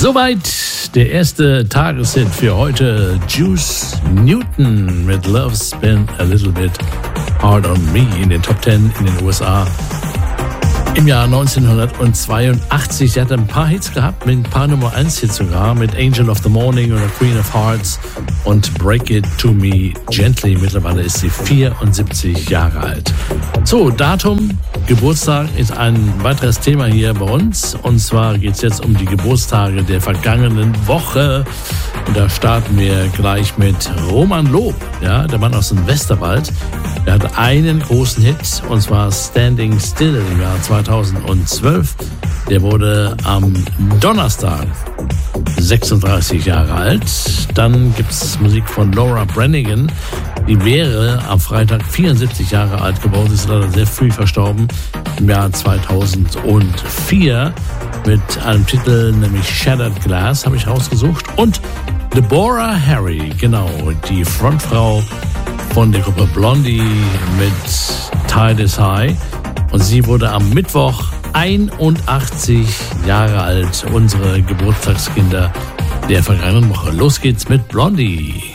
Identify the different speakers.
Speaker 1: Soweit der erste Tageshit für heute. Juice Newton mit Love's Been a Little Bit Hard on Me in den Top 10 in den USA. Im Jahr 1982, er hat ein paar Hits gehabt, mit ein paar Nummer 1 Hits sogar, mit Angel of the Morning oder Queen of Hearts und Break It to Me Gently. Mittlerweile ist sie 74 Jahre alt. So, Datum, Geburtstag ist ein weiteres Thema hier bei uns. Und zwar geht es jetzt um die Geburtstage der vergangenen Woche. Und da starten wir gleich mit Roman Lob, ja, der Mann aus dem Westerwald. Er hat einen großen Hit, und zwar Standing Still im Jahr 2012. Der wurde am Donnerstag 36 Jahre alt. Dann gibt es Musik von Laura Branigan. Die wäre am Freitag 74 Jahre alt geworden. Sie ist leider sehr früh verstorben im Jahr 2004 mit einem Titel, nämlich Shattered Glass, habe ich rausgesucht. Und Deborah Harry, genau, die Frontfrau von der Gruppe Blondie mit Tide is High. Und sie wurde am Mittwoch 81 Jahre alt. Unsere Geburtstagskinder der vergangenen Woche. Los geht's mit Blondie.